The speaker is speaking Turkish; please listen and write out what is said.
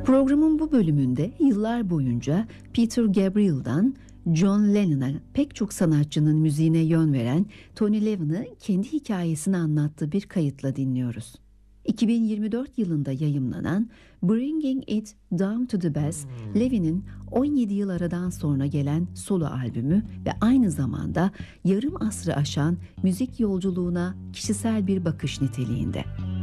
Programın bu bölümünde yıllar boyunca Peter Gabriel'dan John Lennon'a pek çok sanatçının müziğine yön veren Tony Levin'ı kendi hikayesini anlattığı bir kayıtla dinliyoruz. 2024 yılında yayımlanan Bringing It Down to the Bass, Levin'in 17 yıl aradan sonra gelen solo albümü ve aynı zamanda yarım asrı aşan müzik yolculuğuna kişisel bir bakış niteliğinde.